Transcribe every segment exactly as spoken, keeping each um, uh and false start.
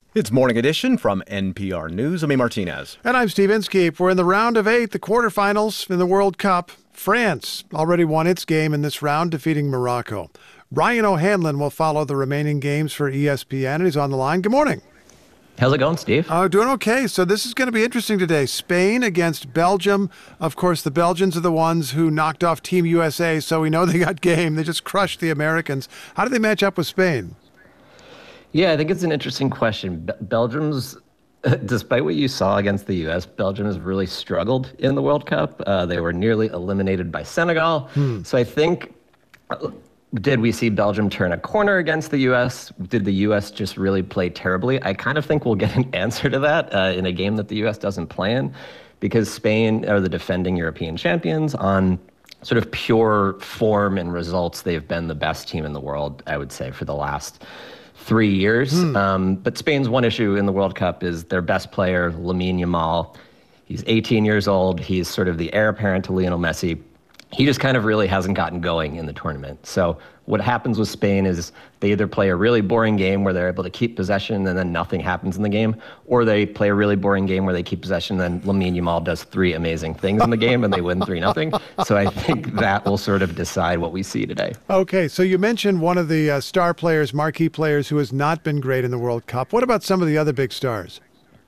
It's Morning Edition from N P R News. I'm A. Martinez. And I'm Steve Inskeep. We're in the round of eight, the quarterfinals in the World Cup. France already won its game in this round, defeating Morocco. Ryan O'Hanlon will follow the remaining games for E S P N, and he's on the line. Good morning. How's it going, Steve? Uh, doing okay. So this is going to be interesting today. Spain against Belgium. Of course, the Belgians are the ones who knocked off Team U S A, so we know they got game. They just crushed the Americans. How do they match up with Spain? Yeah, I think it's an interesting question. Be- Belgium's, despite what you saw against the U S, Belgium has really struggled in the World Cup. Uh, they were nearly eliminated by Senegal. Hmm. So I think, uh, did we see Belgium turn a corner against the U S? Did the U S just really play terribly? I kind of think we'll get an answer to that uh, in a game that the U S doesn't play in, because Spain are the defending European champions. On sort of pure form and results, they've been the best team in the world, I would say, for the last three years. Hmm. Um, but Spain's one issue in the World Cup is their best player, Lamine Yamal. He's eighteen years old. He's sort of the heir apparent to Lionel Messi. He just kind of really hasn't gotten going in the tournament. So what happens with Spain is they either play a really boring game where they're able to keep possession and then nothing happens in the game, or they play a really boring game where they keep possession and then Lamine Yamal does three amazing things in the game and they win three nothing. So I think that will sort of decide what we see today. Okay, so you mentioned one of the uh, star players, marquee players, who has not been great in the World Cup. What about some of the other big stars?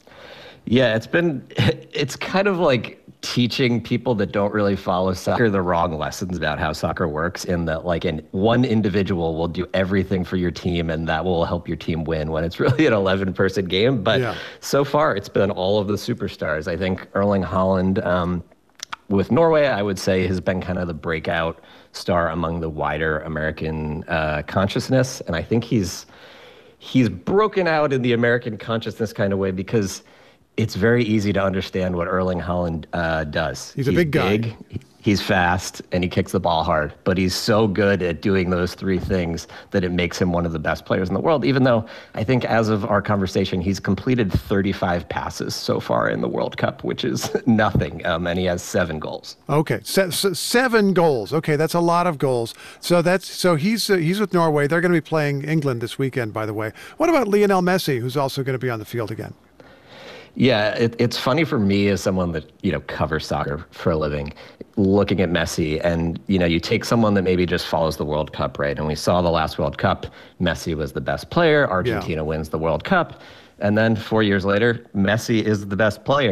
Yeah, it's been, it's kind of like teaching people that don't really follow soccer the wrong lessons about how soccer works, in that like in one individual will do everything for your team and that will help your team win when it's really an eleven person game. But yeah. So far it's been all of the superstars. I think Erling Haaland um, with Norway, I would say, has been kind of the breakout star among the wider American uh, consciousness. And I think he's, he's broken out in the American consciousness kind of way because it's very easy to understand what Erling Haaland uh, does. He's a he's big guy. Big, he's fast, and he kicks the ball hard. But he's so good at doing those three things that it makes him one of the best players in the world, even though I think as of our conversation, he's completed thirty-five passes so far in the World Cup, which is nothing, um, and he has seven goals. Okay, Se- se- seven goals. Okay, that's a lot of goals. So that's so he's uh, he's with Norway. They're going to be playing England this weekend, by the way. What about Lionel Messi, who's also going to be on the field again? Yeah, it, it's funny for me as someone that, you know, covers soccer for a living, looking at Messi, and, you know, you take someone that maybe just follows the World Cup, right? And we saw the last World Cup, Messi was the best player, Argentina yeah. wins the World Cup, and then four years later, Messi is the best player.